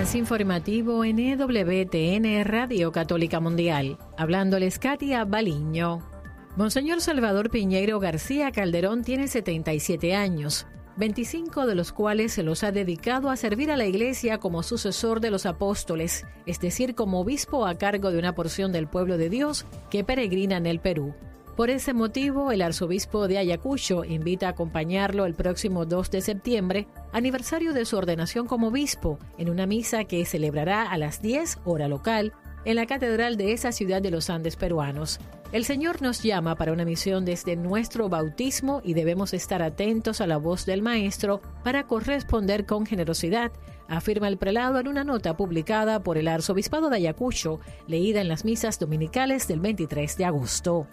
Más informativo en EWTN Radio Católica Mundial. Hablándoles Katia Baliño. Monseñor Salvador Piñeiro García Calderón tiene 77 años, 25 de los cuales se los ha dedicado a servir a la Iglesia como sucesor de los apóstoles, es decir, como obispo a cargo de una porción del pueblo de Dios que peregrina en el Perú. Por ese motivo, el arzobispo de Ayacucho invita a acompañarlo el próximo 2 de septiembre, aniversario de su ordenación como obispo, en una misa que celebrará a las 10 hora local en la catedral de esa ciudad de los Andes peruanos. El Señor nos llama para una misión desde nuestro bautismo y debemos estar atentos a la voz del Maestro para corresponder con generosidad, afirma el prelado en una nota publicada por el arzobispado de Ayacucho, leída en las misas dominicales del 23 de agosto.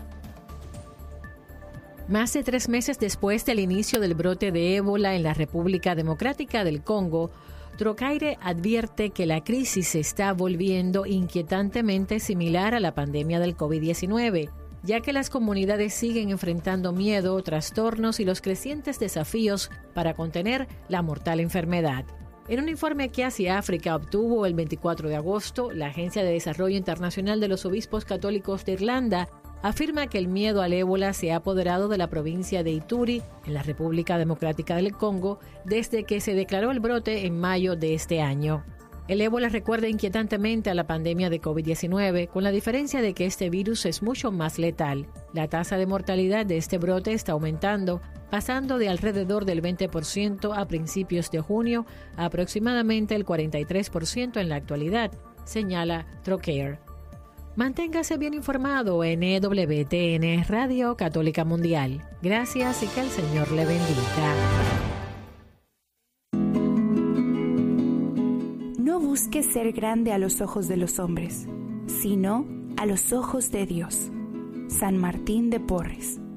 Más de 3 meses después del inicio del brote de ébola en la República Democrática del Congo, Trocaire advierte que la crisis se está volviendo inquietantemente similar a la pandemia del COVID-19, ya que las comunidades siguen enfrentando miedo, trastornos y los crecientes desafíos para contener la mortal enfermedad. En un informe que Asia África obtuvo el 24 de agosto, la Agencia de Desarrollo Internacional de los Obispos Católicos de Irlanda afirma que el miedo al ébola se ha apoderado de la provincia de Ituri, en la República Democrática del Congo, desde que se declaró el brote en mayo de este año. El ébola recuerda inquietantemente a la pandemia de COVID-19, con la diferencia de que este virus es mucho más letal. La tasa de mortalidad de este brote está aumentando, pasando de alrededor del 20% a principios de junio a aproximadamente el 43% en la actualidad, señala Trocaire. Manténgase bien informado en EWTN Radio Católica Mundial. Gracias y que el Señor le bendiga. No busques ser grande a los ojos de los hombres, sino a los ojos de Dios. San Martín de Porres.